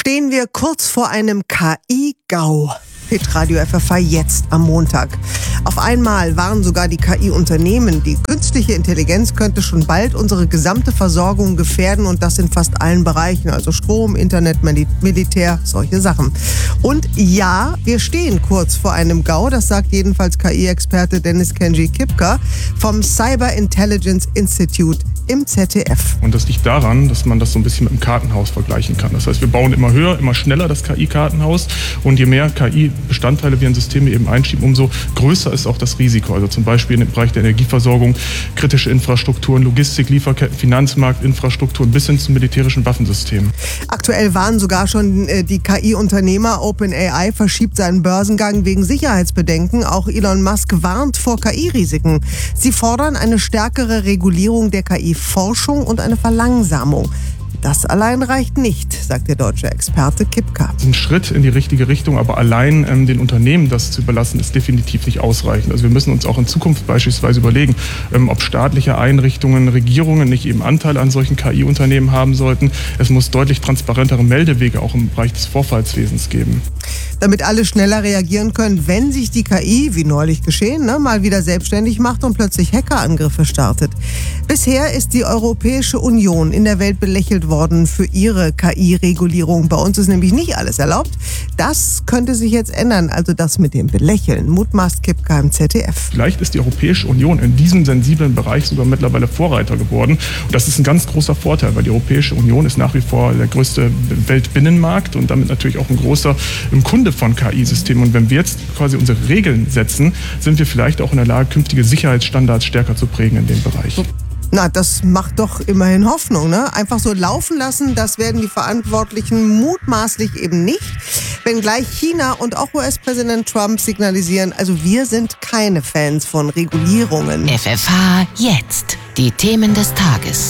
Stehen wir kurz vor einem KI-GAU. Hitradio FFH jetzt am Montag. Auf einmal warnen sogar die KI-Unternehmen, die künstliche Intelligenz könnte schon bald unsere gesamte Versorgung gefährden und das in fast allen Bereichen, also Strom, Internet, Militär, solche Sachen. Und ja, wir stehen kurz vor einem GAU, das sagt jedenfalls KI-Experte Dennis Kenji Kipka vom Cyber Intelligence Institute im ZDF. Und das liegt daran, dass man das so ein bisschen mit dem Kartenhaus vergleichen kann. Das heißt, wir bauen immer höher, immer schneller das KI-Kartenhaus und je mehr KI-Bestandteile wir in Systeme eben einschieben, umso größer ist auch das Risiko. Also zum Beispiel im Bereich der Energieversorgung, kritische Infrastrukturen, Logistik, Lieferketten, Finanzmarkt, Infrastrukturen bis hin zu militärischen Waffensystemen. Aktuell warnen sogar schon die KI-Unternehmer. OpenAI verschiebt seinen Börsengang wegen Sicherheitsbedenken. Auch Elon Musk warnt vor KI-Risiken. Sie fordern eine stärkere Regulierung der KI-Forschung und eine Verlangsamung. Das allein reicht nicht, sagt der deutsche Experte Kipka. Ein Schritt in die richtige Richtung, aber allein den Unternehmen das zu überlassen, ist definitiv nicht ausreichend. Also wir müssen uns auch in Zukunft beispielsweise überlegen, ob staatliche Einrichtungen, Regierungen nicht eben Anteil an solchen KI-Unternehmen haben sollten. Es muss deutlich transparentere Meldewege auch im Bereich des Vorfallswesens geben. Damit alle schneller reagieren können, wenn sich die KI, wie neulich geschehen, mal wieder selbstständig macht und plötzlich Hackerangriffe startet. Bisher ist die Europäische Union in der Welt belächelt worden für ihre KI-Regulierung. Bei uns ist nämlich nicht alles erlaubt. Das könnte sich jetzt ändern, also das mit dem Belächeln, mutmaßt Kipka im ZDF. Vielleicht ist die Europäische Union in diesem sensiblen Bereich sogar mittlerweile Vorreiter geworden. Und das ist ein ganz großer Vorteil, weil die Europäische Union ist nach wie vor der größte Weltbinnenmarkt und damit natürlich auch ein großer Kunde von KI-Systemen. Und wenn wir jetzt quasi unsere Regeln setzen, sind wir vielleicht auch in der Lage, künftige Sicherheitsstandards stärker zu prägen in dem Bereich. Na, das macht doch immerhin Hoffnung, ne? Einfach so laufen lassen, das werden die Verantwortlichen mutmaßlich eben nicht. Wenngleich China und auch US-Präsident Trump signalisieren, also wir sind keine Fans von Regulierungen. FFH jetzt. Die Themen des Tages.